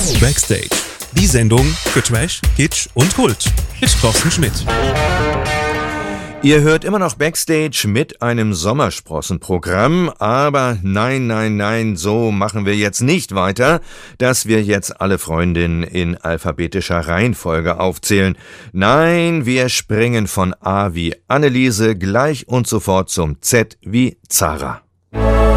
Backstage, die Sendung für Trash, Kitsch und Kult mit Thorsten Schmidt. Ihr hört immer noch Backstage mit einem Sommersprossenprogramm, aber nein, so machen wir jetzt nicht weiter, dass wir jetzt alle Freundinnen in alphabetischer Reihenfolge aufzählen. Nein, wir springen von A wie Anneliese gleich und sofort zum Z wie Zara.